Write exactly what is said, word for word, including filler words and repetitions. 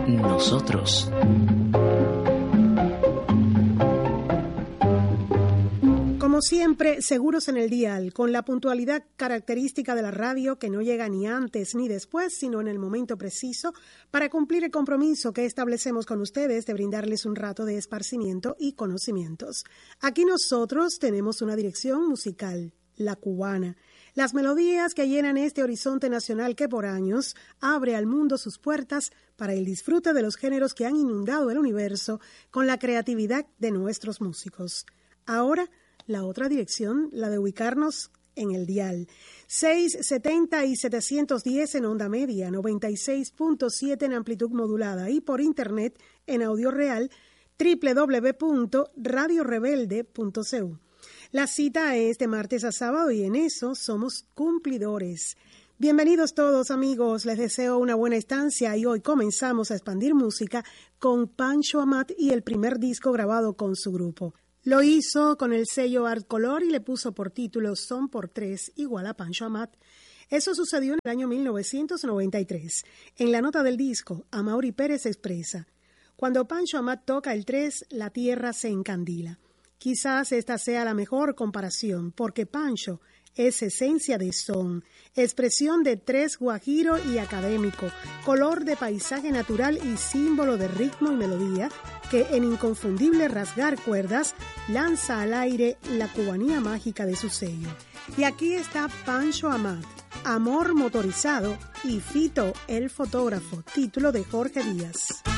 nosotros. Como siempre, seguros en el dial, con la puntualidad característica de la radio que no llega ni antes ni después, sino en el momento preciso, para cumplir el compromiso que establecemos con ustedes de brindarles un rato de esparcimiento y conocimientos. Aquí nosotros tenemos una dirección musical, la cubana. Las melodías que llenan este horizonte nacional que por años abre al mundo sus puertas para el disfrute de los géneros que han inundado el universo con la creatividad de nuestros músicos. Ahora, la otra dirección, la de ubicarnos en el dial. seiscientos setenta y setecientos diez en onda media, noventa y seis punto siete en amplitud modulada y por internet en audio real, doble u doble u doble u punto radio rebelde punto c u. La cita es de martes a sábado y en eso somos cumplidores. Bienvenidos todos, amigos, les deseo una buena estancia y hoy comenzamos a expandir música con Pancho Amat y el primer disco grabado con su grupo. Lo hizo con el sello Art Color y le puso por título Son por Tres igual a Pancho Amat. Eso sucedió en el año mil novecientos noventa y tres. En la nota del disco, Amaury Pérez expresa: cuando Pancho Amat toca el tres, la tierra se encandila. Quizás esta sea la mejor comparación, porque Pancho es esencia de son, expresión de tres guajiro y académico, color de paisaje natural y símbolo de ritmo y melodía que en inconfundible rasgar cuerdas lanza al aire la cubanía mágica de su sello. Y aquí está Pancho Amat, Amor Motorizado y Fito el Fotógrafo, título de Jorge Díaz.